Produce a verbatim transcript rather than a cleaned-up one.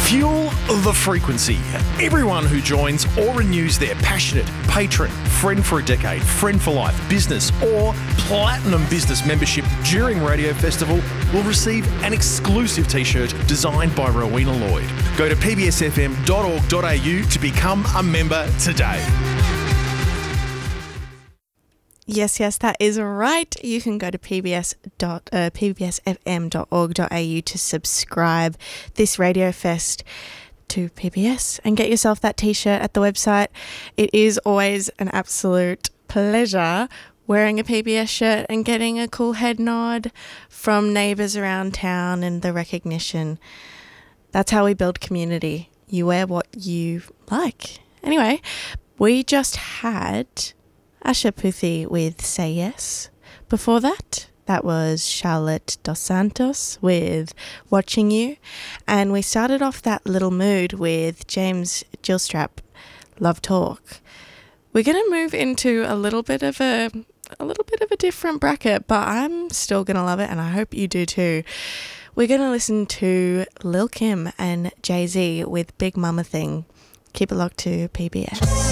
Fuel the frequency. Everyone who joins or renews their passionate patron, friend for a decade, friend for life, business or platinum business membership during Radio Festival will receive an exclusive t-shirt designed by Rowena Lloyd. Go to p b s f m dot org dot a u to become a member today. Yes, yes, that is right. You can go to p b s dot f m dot org dot a u to subscribe this Radio Fest to P B S and get yourself that t-shirt at the website. It is always an absolute pleasure wearing a P B S shirt and getting a cool head nod from neighbours around town and the recognition. That's how we build community. You wear what you like. Anyway, we just had Asha Puthi with Say Yes. Before that, that was Charlotte Dos Santos with Watching You. And we started off that little mood with James Gilstrap, Love Talk. We're going to move into a little bit of a a little bit of a different bracket, but I'm still going to love it and I hope you do too. We're going to listen to Lil Kim and Jay-Z with Big Mama Thing. Keep it locked to P B S.